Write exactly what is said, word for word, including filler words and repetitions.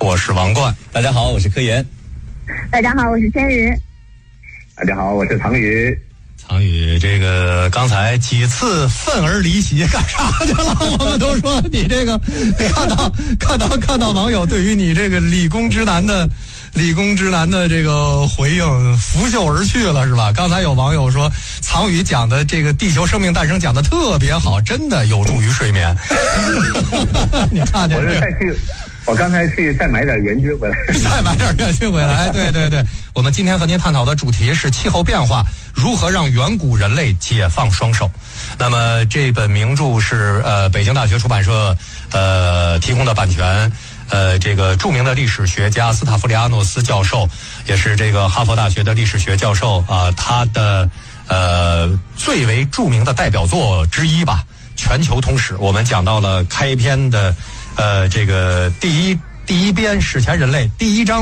我是王冠。 大家好，我是柯岩。 大家好，我是千羽。 大家好，我是唐宇。 唐宇，这个刚才几次愤而离席干啥去了？我们都说你这个看到看到看到网友对于你这个理工直男的理工直男的这个回应拂袖而去了，是吧？刚才有网友说唐宇讲的这个地球生命诞生讲的特别好，真的有助于睡眠。你看见这个？ 我刚才去再买点原菌回来， 再买点原菌回来。对对对，我们今天和您探讨的主题是气候变化，如何让远古人类解放双手。那么这本名著是呃北京大学出版社呃提供的版权，呃这个著名的历史学家斯塔夫里阿诺斯教授，也是这个哈佛大学的历史学教授啊、呃，他的呃最为著名的代表作之一吧，《全球通史》。我们讲到了开篇的。呃，这个第一第一编史前人类第一章。